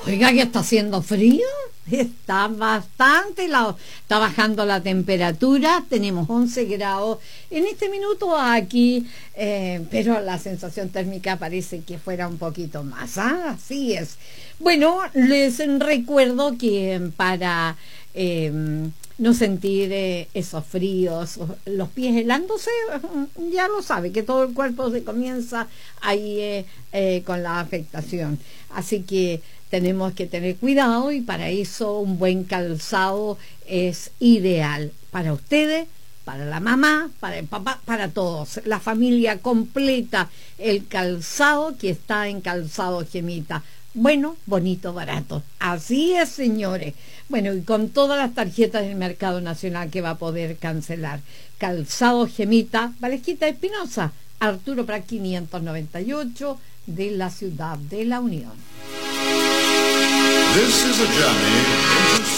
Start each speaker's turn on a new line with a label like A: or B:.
A: Oiga, que está haciendo frío, está bastante helado, está bajando la temperatura, tenemos 11 grados en este minuto aquí, pero la sensación térmica parece que fuera un poquito más, ¿ah? Así es. Bueno, les recuerdo que para no sentir esos fríos, los pies helándose, ya lo sabe, que todo el cuerpo se comienza ahí con la afectación. Así que tenemos que tener cuidado y para eso un buen calzado es ideal para ustedes, para la mamá, para el papá, para todos, la familia completa. El calzado que está en Calzado Gemita, bueno, bonito, barato. Así es, señores. Bueno, y con todas las tarjetas del mercado nacional que va a poder cancelar. Calzado Gemita, Valesquita Espinosa, Arturo Prat 598 de la ciudad de La Unión.
B: This is a journey into